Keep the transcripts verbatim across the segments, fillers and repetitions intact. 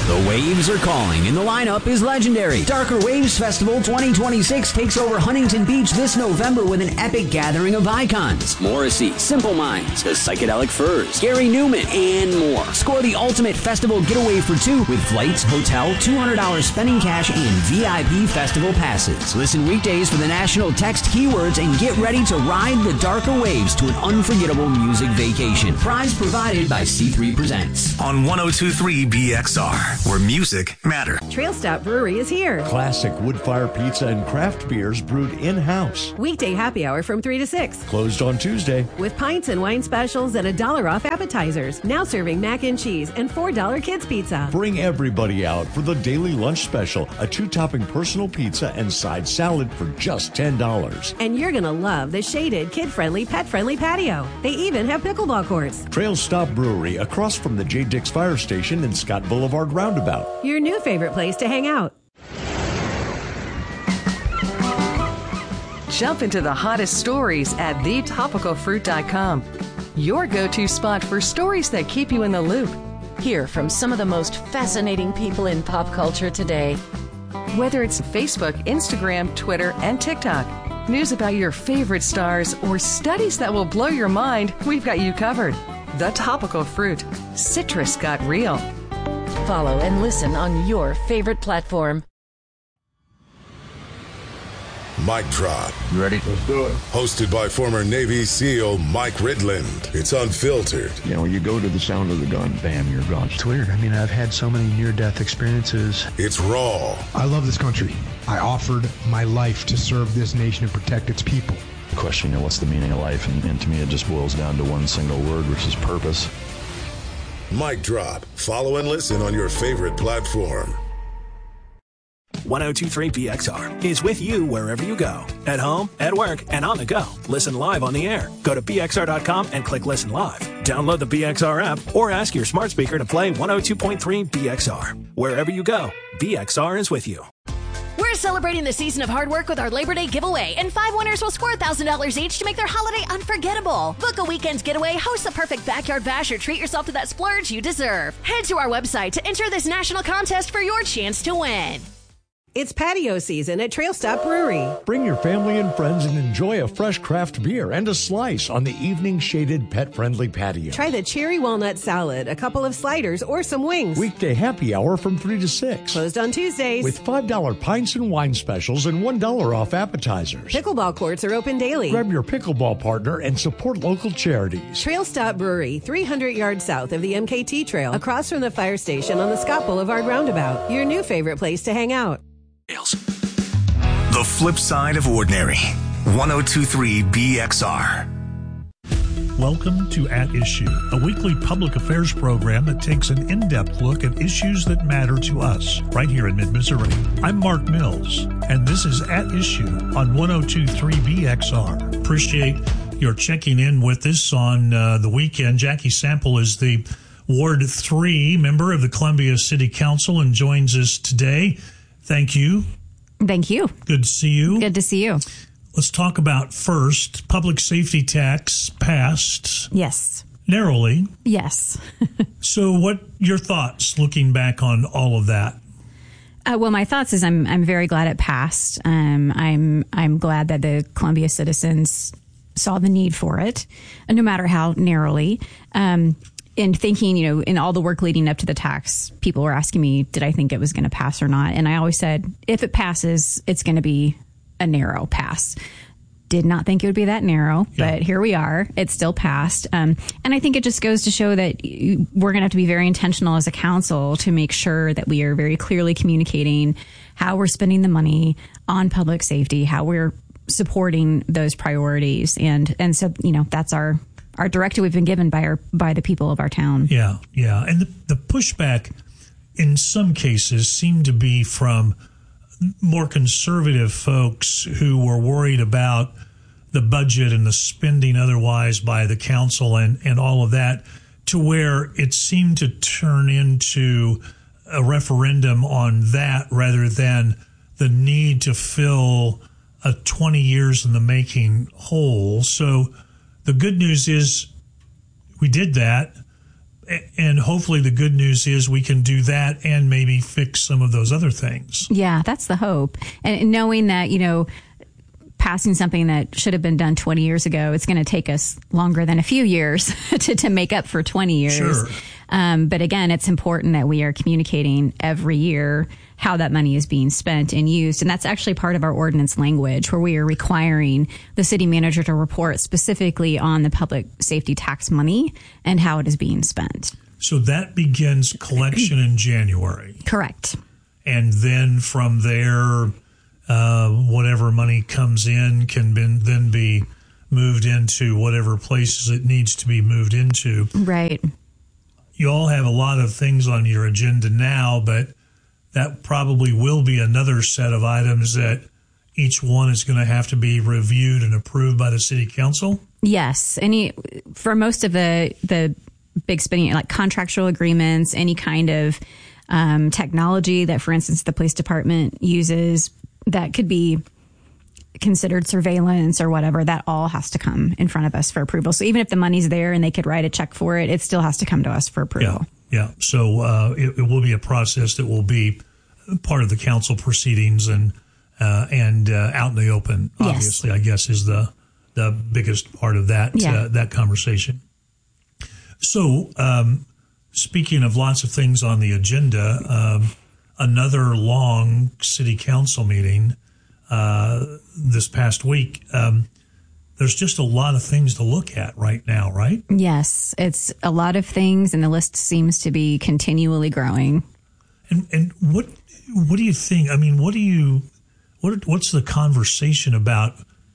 The Waves are calling, and the lineup is legendary. Darker Waves Festival twenty twenty-six takes over Huntington Beach this November with an epic gathering of icons. Morrissey, Simple Minds, The Psychedelic Furs, Gary Newman, and more. Score the ultimate festival getaway for two with flights, hotel, two hundred dollars spending cash, and V I P festival passes. Listen weekdays for the national text keywords and get ready to ride the Darker Waves to an unforgettable music vacation. Prize provided by C three Presents. On one oh two point three B X R, where music matters. Trail Stop Brewery is here. Classic wood fire pizza and craft beers brewed in-house. Weekday happy hour from three to six. Closed on Tuesday. With pints and wine specials and a dollar off appetizers. Now serving mac and cheese and four dollar kids pizza. Bring everybody out for the daily lunch special, a two-topping personal pizza and side salad for just ten dollars. And you're going to love the shaded, kid-friendly, pet-friendly patio. They even have pickleball courts. Trail Stop Brewery, across from the J. Dix Fire Station in Scott Boulevard Roundabout. Your new favorite place to hang out. Jump into the hottest stories at the topical fruit dot com. Your go-to spot for stories that keep you in the loop. Hear from some of the most fascinating people in pop culture today. Whether it's Facebook, Instagram, Twitter, and TikTok, news about your favorite stars, or studies that will blow your mind, we've got you covered. The Topical Fruit. Citrus got real. Follow and listen on your favorite platform. Mic Drop. You ready? Let's do it. Hosted by former Navy SEAL Mike Ridland. It's unfiltered. You know, you go to the sound of the gun, bam, you're gone. It's weird. I mean, I've had so many near-death experiences. It's raw. I love this country. I offered my life to serve this nation and protect its people. Question, you know, what's the meaning of life? And, and to me, it just boils down to one single word, which is purpose. Mic Drop. Follow and listen on your favorite platform. one oh two point three B X R is with you wherever you go. At home, at work, and on the go. Listen live on the air. Go to B X R dot com and click Listen Live. Download the B X R app or ask your smart speaker to play one oh two point three B X R. Wherever you go, B X R is with you. We're celebrating the season of hard work with our Labor Day giveaway, and five winners will score one thousand dollars each to make their holiday unforgettable. Book a weekend getaway, host the perfect backyard bash, or treat yourself to that splurge you deserve. Head to our website to enter this national contest for your chance to win. It's patio season at Trail Stop Brewery. Bring your family and friends and enjoy a fresh craft beer and a slice on the evening shaded pet-friendly patio. Try the cherry walnut salad, a couple of sliders, or some wings. Weekday happy hour from three to six. Closed on Tuesdays. With five dollar pints and wine specials and one dollar off appetizers. Pickleball courts are open daily. Grab your pickleball partner and support local charities. Trail Stop Brewery, three hundred yards south of the M K T Trail, across from the fire station on the Scott Boulevard Roundabout. Your new favorite place to hang out. The flip side of ordinary. one oh two point three B X R. Welcome to At Issue, a weekly public affairs program that takes an in-depth look at issues that matter to us, right here in mid-Missouri. I'm Mark Mills, and this is At Issue on one oh two point three B X R. Appreciate your checking in with us on uh, the weekend. Jackie Sample is the Ward three member of the Columbia City Council and joins us today. Thank you. Thank you. Good to see you. Good to see you. Let's talk about first, public safety tax passed. Yes. Narrowly. Yes. So what your thoughts looking back on all of that? Uh, well, my thoughts is I'm I'm very glad it passed. Um, I'm I'm glad that the Columbia citizens saw the need for it, and no matter how narrowly. Um, And thinking, you know, in all the work leading up to the tax, people were asking me, did I think it was going to pass or not? And I always said, if it passes, it's going to be a narrow pass. Did not think it would be that narrow, yeah. But here we are. It's still passed. Um, and I think it just goes to show that we're going to have to be very intentional as a council to make sure that we are very clearly communicating how we're spending the money on public safety, how we're supporting those priorities. And, and so, you know, that's our... our directive we've been given by our by the people of our town. Yeah, yeah. And the, the pushback in some cases seemed to be from more conservative folks who were worried about the budget and the spending otherwise by the council and, and all of that, to where it seemed to turn into a referendum on that rather than the need to fill a twenty years in the making hole. So the good news is we did that, and hopefully the good news is we can do that and maybe fix some of those other things. Yeah, that's the hope. And knowing that, you know, passing something that should have been done twenty years ago, it's going to take us longer than a few years to, to make up for twenty years. Sure. Um, but again, it's important that we are communicating every year how that money is being spent and used. And that's actually part of our ordinance language, where we are requiring the city manager to report specifically on the public safety tax money and how it is being spent. So that begins collection in January. Correct. And then from there, uh, whatever money comes in can be, then be moved into whatever places it needs to be moved into. Right. You all have a lot of things on your agenda now, but that probably will be another set of items that each one is going to have to be reviewed and approved by the city council. Yes. Any for most of the the big spending, like contractual agreements, any kind of um, technology that, for instance, the police department uses that could be considered surveillance or whatever, that all has to come in front of us for approval. So even if the money's there and they could write a check for it, it still has to come to us for approval. Yeah. Yeah, so uh, it, it will be a process that will be part of the council proceedings and uh, and uh, out in the open. Obviously, yes. I guess is the the biggest part of that yeah. uh, that conversation. So, um, speaking of lots of things on the agenda, um, another long city council meeting uh, this past week. Um, There's just a lot of things to look at right now, right? Yes, it's a lot of things, and the list seems to be continually growing. And and what what do you think? I mean, what do you what what's the conversation about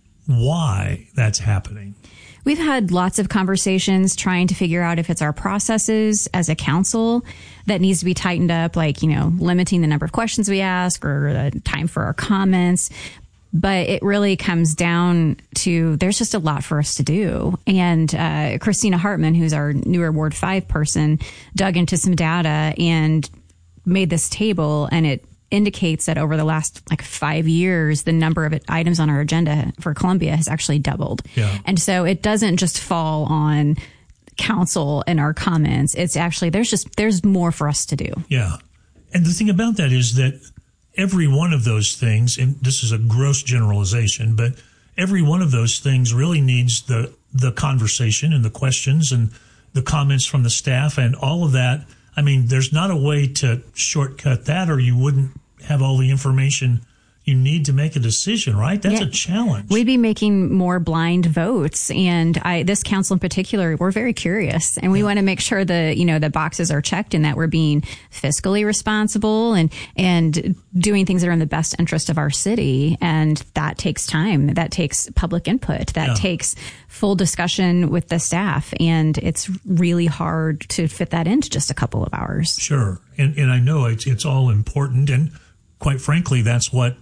why that's happening? We've had lots of conversations trying to figure out if it's our processes as a council that needs to be tightened up, like, you know, limiting the number of questions we ask or the time for our comments. But it really comes down to there's just a lot for us to do. And uh, Christina Hartman, who's our newer Ward five person, dug into some data and made this table. And it indicates that over the last like five years, the number of items on our agenda for Columbia has actually doubled. Yeah. And so it doesn't just fall on council and our comments. It's actually there's just there's more for us to do. Yeah. And the thing about that is that every one of those things, and this is a gross generalization, but every one of those things really needs the the conversation and the questions and the comments from the staff and all of that. I mean, there's not a way to shortcut that, or you wouldn't have all the information you need to make a decision, right? That's yeah. a challenge. We'd be making more blind votes. And I, this council in particular, we're very curious, and we yeah. want to make sure the, you know, the boxes are checked and that we're being fiscally responsible and, and doing things that are in the best interest of our city. And that takes time. That takes public input. That yeah. takes full discussion with the staff. And it's really hard to fit that into just a couple of hours. Sure. And, and I know it's, it's all important. And quite frankly, that's what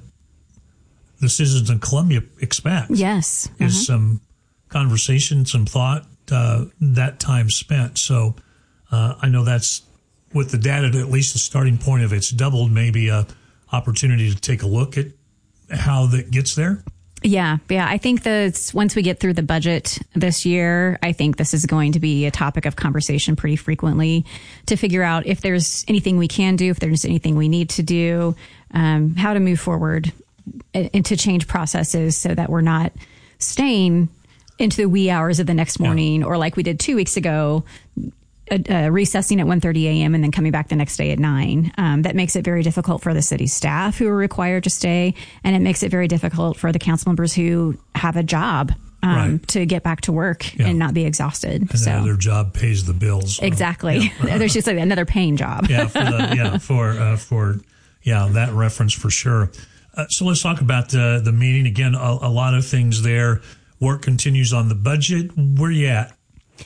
the citizens in Columbia expect. Yes. Is uh-huh. some conversation, some thought, uh, that time spent. So uh, I know that's with the data, at least the starting point of it's doubled, maybe a opportunity to take a look at how that gets there. Yeah. Yeah. I think that once we get through the budget this year, I think this is going to be a topic of conversation pretty frequently to figure out if there's anything we can do, if there's anything we need to do, um, how to move forward and to change processes so that we're not staying into the wee hours of the next morning yeah. or like we did two weeks ago, uh, uh, recessing at one thirty a.m. and then coming back the next day at nine. Um, that makes it very difficult for the city staff who are required to stay, and it makes it very difficult for the council members who have a job um, right. to get back to work yeah. and not be exhausted. And so their job pays the bills. Exactly. Yeah. There's just like another paying job. yeah, for the, yeah, for uh, for yeah that reference for sure. Uh, so let's talk about the, the meeting. Again, a, a lot of things there. Work continues on the budget. Where you at?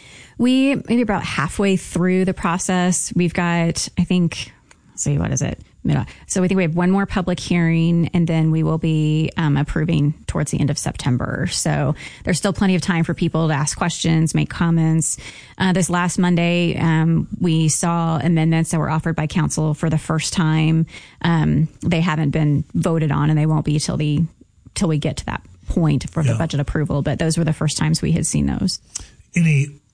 We maybe about halfway through the process. We've got, I think, let's see, what is it? So we think we have one more public hearing, and then we will be um, approving towards the end of September. So there's still plenty of time for people to ask questions, make comments. Uh, this last Monday, um, we saw amendments that were offered by council for the first time. Um, they haven't been voted on, and they won't be till the till we get to that point for yeah. the budget approval. But those were the first times we had seen those. Any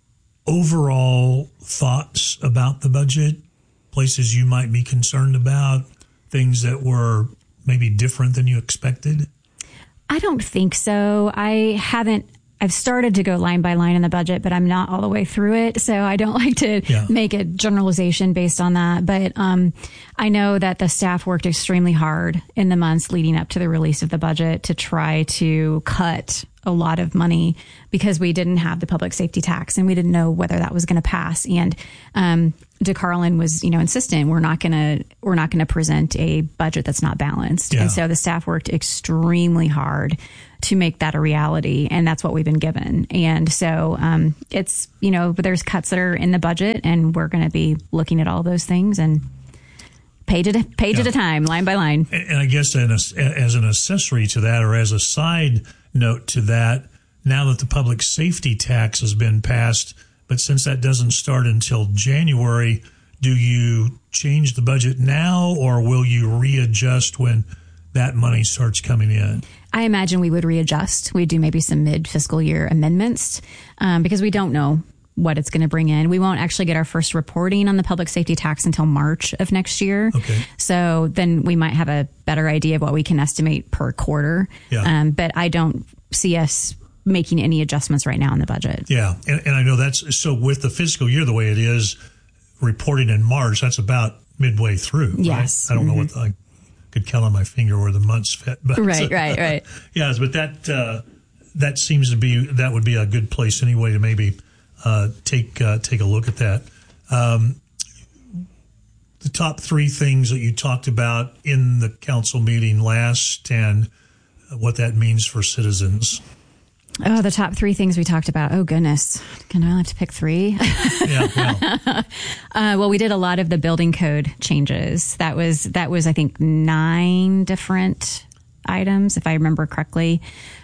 overall thoughts about the budget, places you might be concerned about, things that were maybe different than you expected? I don't think so. I haven't. I've started to go line by line in the budget, but I'm not all the way through it. So I don't like to yeah. make a generalization based on that. But um, I know that the staff worked extremely hard in the months leading up to the release of the budget to try to cut a lot of money because we didn't have the public safety tax and we didn't know whether that was going to pass. And um, DeCarlin was, you know, insistent we're not going to we're not going to present a budget that's not balanced. Yeah. And so the staff worked extremely hard to make that a reality. And that's what we've been given. And so um, it's, you know, there's cuts that are in the budget and we're going to be looking at all those things and page at a, page yeah. at a time, line by line. And, and I guess as an accessory to that, or as a side note to that, now that the public safety tax has been passed, but since that doesn't start until January, do you change the budget now or will you readjust when that money starts coming in? I imagine we would readjust. We'd do maybe some mid-fiscal year amendments um, because we don't know what it's going to bring in. We won't actually get our first reporting on the public safety tax until March of next year. Okay. So then we might have a better idea of what we can estimate per quarter. Yeah. Um, but I don't see us making any adjustments right now in the budget. Yeah. And, and I know that's so with the fiscal year the way it is, reporting in March, that's about midway through. Yes. Right? I don't mm-hmm. know what the, I could count on my finger where the months fit. But, right, right, right. Yes, but that uh, that seems to be that would be a good place anyway to maybe uh, take uh, take a look at that. Um, the top three things that you talked about in the council meeting last and what that means for citizens. Oh, the top three things we talked about. Oh, goodness. Can I have to pick three? Yeah, well. uh, well, we did a lot of the building code changes. That was, that was, I think, nine different items, if I remember correctly.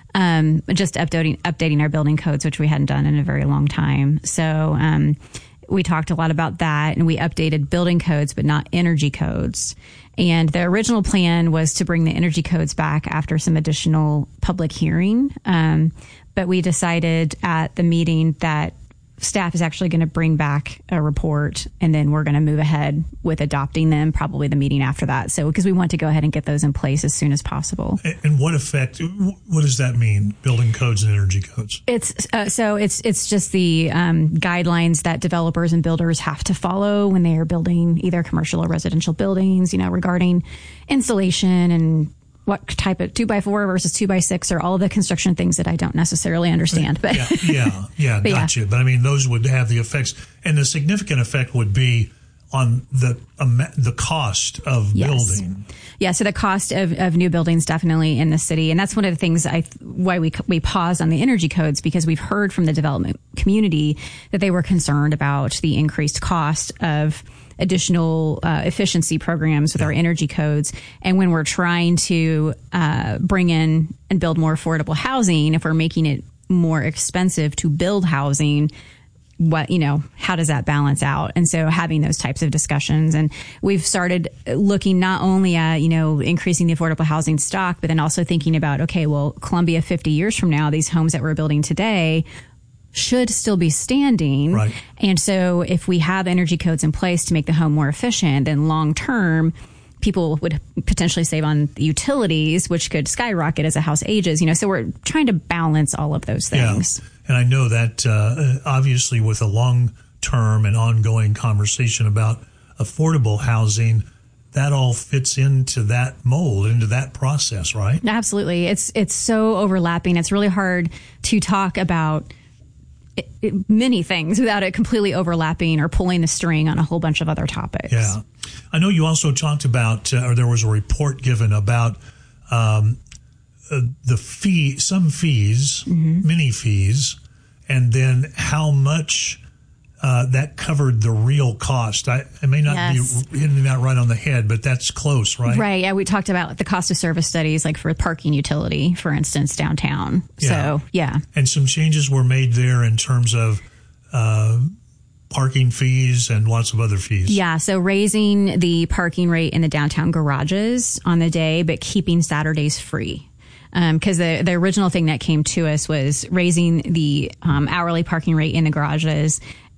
Um, just updating, updating our building codes, which we hadn't done in a very long time. So, um, we talked a lot about that, and we updated building codes, but not energy codes. And the original plan was to bring the energy codes back after some additional public hearing. Um, but we decided at the meeting that staff is actually going to bring back a report, and then we're going to move ahead with adopting them, probably the meeting after that. So, because we want to go ahead and get those in place as soon as possible. And what effect, what does that mean, building codes and energy codes? It's uh, so it's it's just the um, guidelines that developers and builders have to follow when they are building either commercial or residential buildings, you know, regarding installation and what type of two by four versus two by six or all of the construction things that I don't necessarily understand. But yeah, yeah, yeah but gotcha. Yeah. But I mean, those would have the effects, and the significant effect would be on the um, the cost of yes. building. Yeah, so the cost of, of new buildings definitely in the city, and that's one of the things I why we we paused on the energy codes, because we've heard from the development community that they were concerned about the increased cost of additional uh, efficiency programs with yeah. our energy codes. And when we're trying to uh, bring in and build more affordable housing, if we're making it more expensive to build housing, what, you know, how does that balance out? And so having those types of discussions, and we've started looking not only at, you know, increasing the affordable housing stock, but then also thinking about, okay, well, Columbia fifty years from now, these homes that we're building today should still be standing. Right. And so if we have energy codes in place to make the home more efficient, then long term, people would potentially save on the utilities, which could skyrocket as a house ages. You know, so we're trying to balance all of those things. Yeah. And I know that uh, obviously with a long term and ongoing conversation about affordable housing, that all fits into that mold, into that process, right? Absolutely. It's it's so overlapping. It's really hard to talk about It, it, many things without it completely overlapping or pulling the string on a whole bunch of other topics. Yeah. I know you also talked about, uh, or there was a report given about um, uh, the fee, some fees, mm-hmm. many fees, and then how much uh, that covered the real cost. I, I may not yes. be hitting that right on the head, but that's close, right? Right. Yeah. We talked about the cost of service studies, like for parking utility, for instance, downtown. Yeah. So, yeah. And some changes were made there in terms of uh, parking fees and lots of other fees. Yeah. So raising the parking rate in the downtown garages on the day, but keeping Saturdays free. Because um, the, the original thing that came to us was raising the um, hourly parking rate in the garages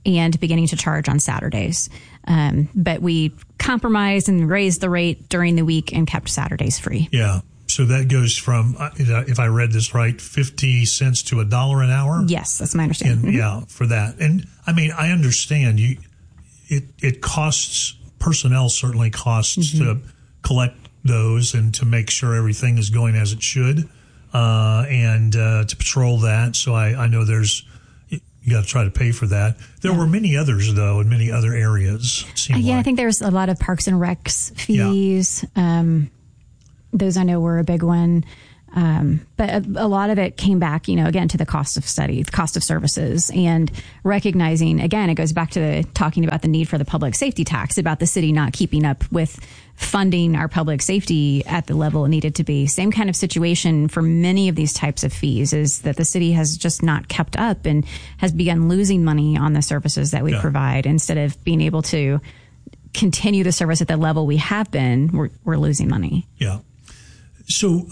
and beginning to charge on Saturdays. Um, but we compromised and raised the rate during the week and kept Saturdays free. Yeah. So that goes from, if I read this right, fifty cents to a dollar an hour? Yes, that's my understanding. And, yeah, for that. And I mean, I understand you. It, it costs, personnel certainly costs mm-hmm. to collect those and to make sure everything is going as it should, uh, and uh, to patrol that. So I, I know there's, you got to try to pay for that. There yeah. were many others, though, in many other areas. Uh, yeah, like. I think there's a lot of Parks and Recs fees. Yeah. Um, those I know were a big one. Um, but a, a lot of it came back, you know, again, to the cost of study, the cost of services, and recognizing, again, it goes back to the, talking about the need for the public safety tax, about the city not keeping up with funding our public safety at the level it needed to be. Same kind of situation for many of these types of fees, is that the city has just not kept up and has begun losing money on the services that we yeah. provide. Instead of being able to continue the service at the level we have been, we're, we're losing money. Yeah. So